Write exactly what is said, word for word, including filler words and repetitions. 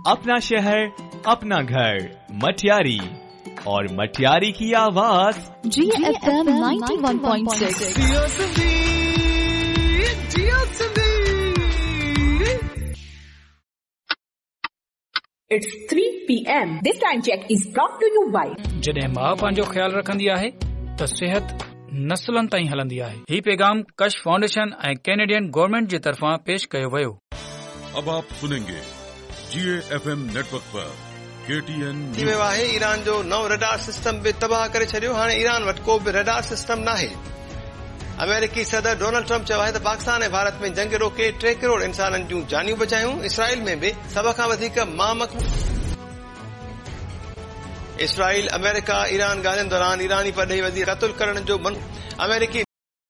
अपना शहर, अपना घर, मटियारी, और मटियारी की आवाज जी F M ninety one point six. It's three p m This time check is brought to you by जॾहिं मां पंहिंजो ख्याल रखंदी आहे त सेहत नस्लनि ताईं हलंदी आहे। ही पैगाम कश फाउंडेशन ऐं कैनेडियन गवर्नमेंट जे तरफ़ां पेश कयो वियो। अब आप सुनेंगे जी एफ एम नेटवर्क पर केटीएन थी वियो आहे। ईरान जो नओं रडार सिस्टम बि तबाह करे छॾियो। हाणे ईरान वटि को बि रडार सिस्टम नाहे। अमेरिकी सदर डोनाल्ड ट्रम्प चयो आहे त पाकिस्तान ऐं भारत में जंग रोके टे करोड़ इंसाननि जूं जानियूं बचायूं। इसराइल में बि सभ खां वधीक मामक इसराइल अमेरिका ईरान ॻाल्हियुनि दौरान ईरानी परॾेही वधी क़तल करण जो मन। अमेरिकी